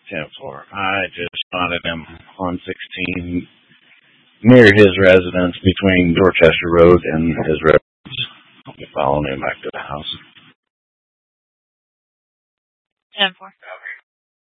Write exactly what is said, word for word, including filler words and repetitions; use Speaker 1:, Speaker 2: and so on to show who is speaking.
Speaker 1: ten four. I just spotted him on sixteen near his residence between Dorchester Road and his residence. I'll be following him back to the house.
Speaker 2: ten four.